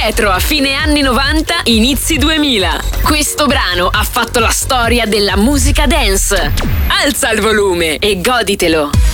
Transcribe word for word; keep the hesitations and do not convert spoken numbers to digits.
indietro a fine anni novanta, inizi duemila. Questo brano ha fatto la storia della musica dance. Alza il volume e goditelo.